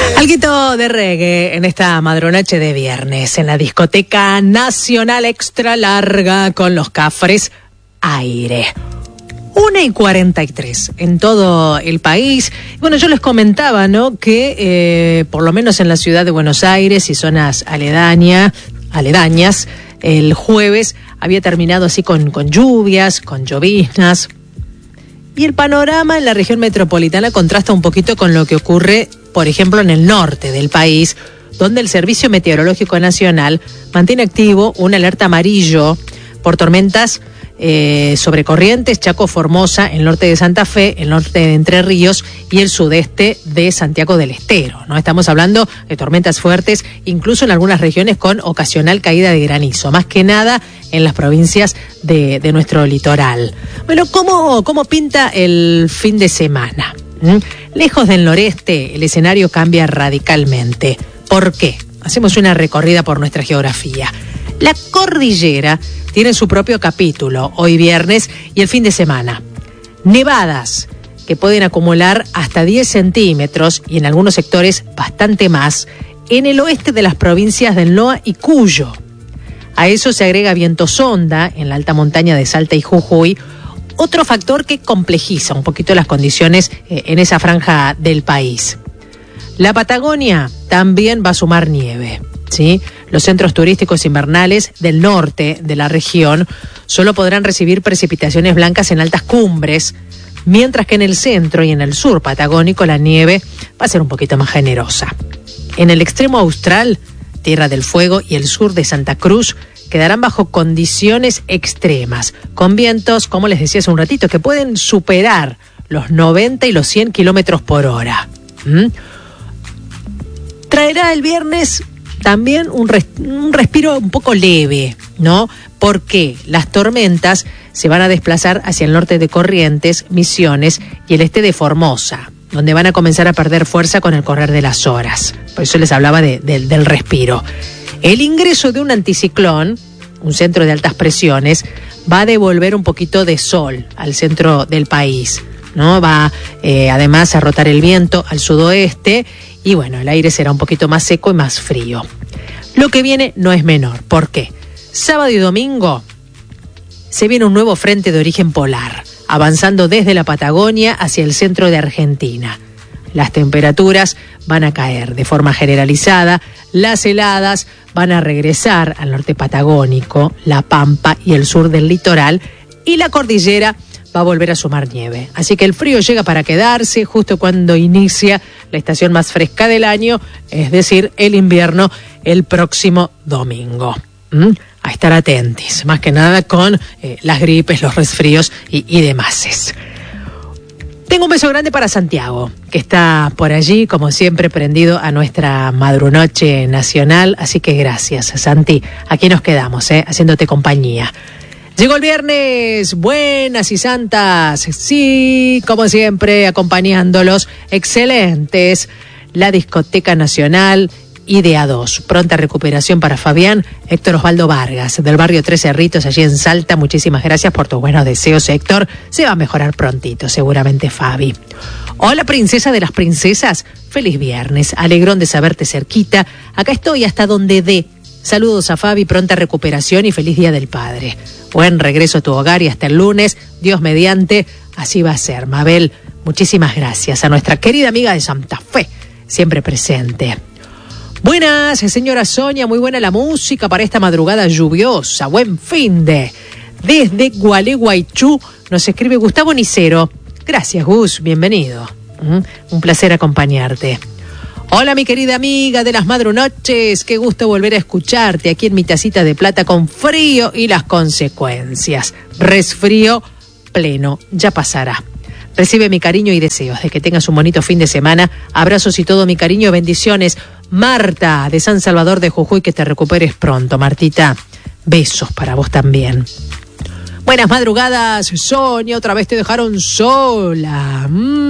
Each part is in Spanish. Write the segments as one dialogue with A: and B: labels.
A: Alguito de reggae en esta madrunoche de viernes en la discoteca nacional extra larga con los Cafres Aire. 1:43 en todo el país. Bueno, yo les comentaba, ¿no?, que por lo menos en la ciudad de Buenos Aires y zonas aledañas, el jueves había terminado así con lluvias, con lloviznas. Y el panorama en la región metropolitana contrasta un poquito con lo que ocurre, por ejemplo, en el norte del país, donde el Servicio Meteorológico Nacional mantiene activo una alerta amarillo por tormentas sobre Corrientes, Chaco, Formosa, el norte de Santa Fe, el norte de Entre Ríos y el sudeste de Santiago del Estero, ¿no? Estamos hablando de tormentas fuertes, incluso en algunas regiones con ocasional caída de granizo, más que nada en las provincias de nuestro litoral. Bueno, ¿cómo pinta el fin de semana? Lejos del noreste, el escenario cambia radicalmente. ¿Por qué? Hacemos una recorrida por nuestra geografía. La cordillera tiene su propio capítulo, hoy viernes y el fin de semana. Nevadas que pueden acumular hasta 10 centímetros y en algunos sectores bastante más en el oeste de las provincias del NOA y Cuyo. A eso se agrega viento sonda en la alta montaña de Salta y Jujuy, otro factor que complejiza un poquito las condiciones en esa franja del país. La Patagonia también va a sumar nieve, ¿sí? Los centros turísticos invernales del norte de la región solo podrán recibir precipitaciones blancas en altas cumbres, mientras que en el centro y en el sur patagónico la nieve va a ser un poquito más generosa. En el extremo austral, Tierra del Fuego y el sur de Santa Cruz quedarán bajo condiciones extremas, con vientos, como les decía hace un ratito, que pueden superar los 90 y los 100 kilómetros por hora. Traerá el viernes también un respiro un poco leve, ¿no? Porque las tormentas se van a desplazar hacia el norte de Corrientes, Misiones y el este de Formosa, donde van a comenzar a perder fuerza con el correr de las horas. Por eso les hablaba del respiro. El ingreso de un anticiclón, un centro de altas presiones, va a devolver un poquito de sol al centro del país, ¿no? Va además a rotar el viento al sudoeste y bueno, el aire será un poquito más seco y más frío. Lo que viene no es menor. ¿Por qué? Sábado y domingo se viene un nuevo frente de origen polar, avanzando desde la Patagonia hacia el centro de Argentina. Las temperaturas van a caer de forma generalizada, las heladas van a regresar al norte patagónico, la Pampa y el sur del litoral, y la cordillera va a volver a sumar nieve. Así que el frío llega para quedarse justo cuando inicia la estación más fresca del año, es decir, el invierno, el próximo domingo. A estar atentos, más que nada con las gripes, los resfríos y demás. Tengo un beso grande para Santiago, que está por allí, como siempre, prendido a nuestra madrunoche nacional. Así que gracias, Santi. Aquí nos quedamos, haciéndote compañía. Llegó el viernes, buenas y santas. Sí, como siempre, acompañándolos. Excelentes. La Discoteca Nacional y de A2. Pronta recuperación para Fabián. Héctor Osvaldo Vargas, del barrio Tres Cerritos, allí en Salta. Muchísimas gracias por tus buenos deseos, Héctor. Se va a mejorar prontito, seguramente, Fabi. Hola, princesa de las princesas. Feliz viernes. Alegrón de saberte cerquita. Acá estoy hasta donde dé. Saludos a Fabi, pronta recuperación y feliz Día del Padre. Buen regreso a tu hogar y hasta el lunes. Dios mediante, así va a ser. Mabel, muchísimas gracias. A nuestra querida amiga de Santa Fe, siempre presente. Buenas, señora Sonia, muy buena la música para esta madrugada lluviosa. Buen finde. Desde Gualeguaychú nos escribe Gustavo Nicero. Gracias, Gus, bienvenido. Un placer acompañarte. Hola, mi querida amiga de las madrunoches, qué gusto volver a escucharte aquí en mi tacita de plata con frío y las consecuencias. Resfrío pleno, ya pasará. Recibe mi cariño y deseos de que tengas un bonito fin de semana. Abrazos y todo mi cariño, bendiciones. Marta, de San Salvador de Jujuy, que te recuperes pronto, Martita. Besos para vos también. Buenas madrugadas, Sonia, otra vez te dejaron sola.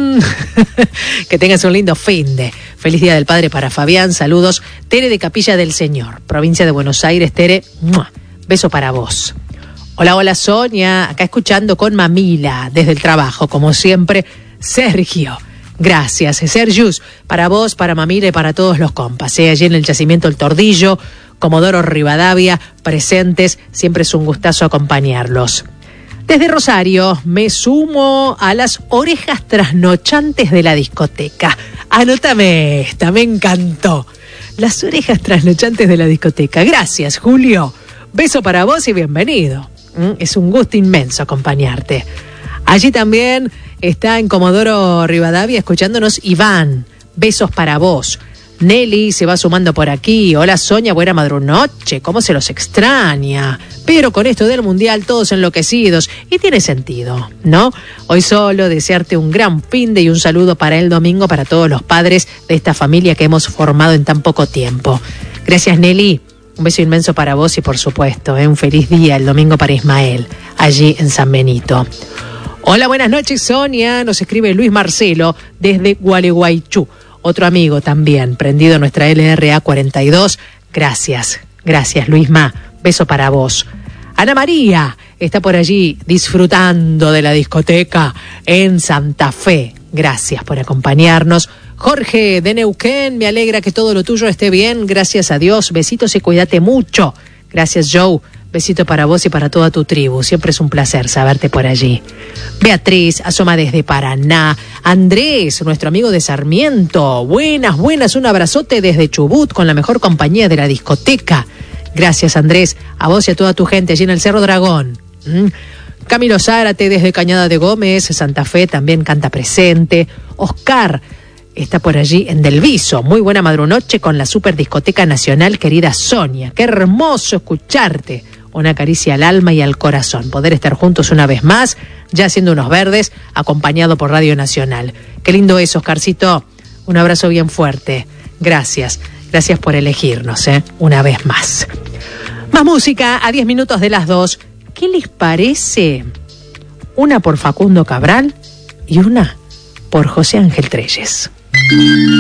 A: Que tengas un lindo finde. Feliz Día del Padre para Fabián, saludos. Tere de Capilla del Señor, provincia de Buenos Aires. Tere, beso para vos. Hola, hola Sonia, acá escuchando con Mamila desde el trabajo, como siempre, Sergio. Gracias, Sergius, para vos, para Mamile y para todos los compas. Allí en el Yacimiento El Tordillo, Comodoro Rivadavia, presentes, siempre es un gustazo acompañarlos. Desde Rosario me sumo a las orejas trasnochantes de la discoteca. Anótame esta, me encantó. Las orejas trasnochantes de la discoteca. Gracias, Julio. Beso para vos y bienvenido. Es un gusto inmenso acompañarte. Allí también está en Comodoro Rivadavia escuchándonos Iván. Besos para vos. Nelly se va sumando por aquí. Hola Sonia, buena madrunoche. ¿Cómo se los extraña? Pero con esto del mundial todos enloquecidos. Y tiene sentido, ¿no? Hoy solo desearte un gran finde y un saludo para el domingo para todos los padres de esta familia que hemos formado en tan poco tiempo. Gracias Nelly. Un beso inmenso para vos y por supuesto, un feliz día el domingo para Ismael, allí en San Benito. Hola, buenas noches Sonia. Nos escribe Luis Marcelo desde Gualeguaychú. Otro amigo también, prendido en nuestra LRA 42. Gracias Luisma, beso para vos. Ana María está por allí disfrutando de la discoteca en Santa Fe. Gracias por acompañarnos. Jorge de Neuquén, me alegra que todo lo tuyo esté bien. Gracias a Dios, besitos y cuídate mucho. Gracias Joe, besito para vos y para toda tu tribu. Siempre es un placer saberte por allí. Beatriz asoma desde Paraná. Andrés, nuestro amigo de Sarmiento. Buenas, un abrazote desde Chubut con la mejor compañía de la discoteca. Gracias Andrés, a vos y a toda tu gente allí en el Cerro Dragón. Camilo Zárate desde Cañada de Gómez, Santa Fe también canta presente. Oscar está por allí en Del Viso. Muy buena madrunoche con la Super Discoteca Nacional, querida Sonia. Qué hermoso escucharte. Una caricia al alma y al corazón. Poder estar juntos una vez más, ya haciendo unos verdes, acompañado por Radio Nacional. Qué lindo es, Oscarcito. Un abrazo bien fuerte. Gracias por elegirnos, una vez más. Más música a 10 minutos de las 2. ¿Qué les parece? Una por Facundo Cabral y una por José Ángel Trelles.